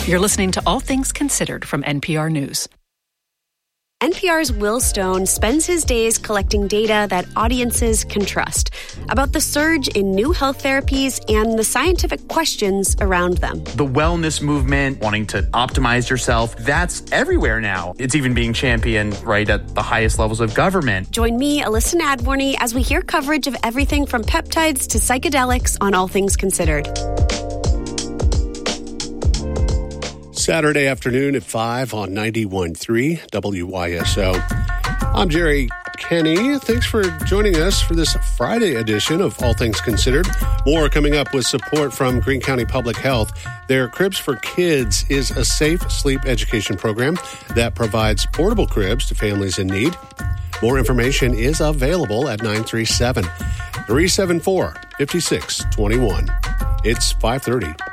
You're listening to All Things Considered from NPR News. NPR's Will Stone spends his days collecting data that audiences can trust about the surge in new health therapies and the scientific questions around them. The wellness movement, wanting to optimize yourself, that's everywhere now. It's even being championed right at the highest levels of government. Join me, Alyssa Nadworny, as we hear coverage of everything from peptides to psychedelics on All Things Considered. Saturday afternoon at 5 on 91.3 WYSO. I'm Jerry Kenny. Thanks for joining us for this Friday edition of All Things Considered. More coming up with support from Greene County Public Health. Their Cribs for Kids is a safe sleep education program that provides portable cribs to families in need. More information is available at 937-374-5621. It's 5:30.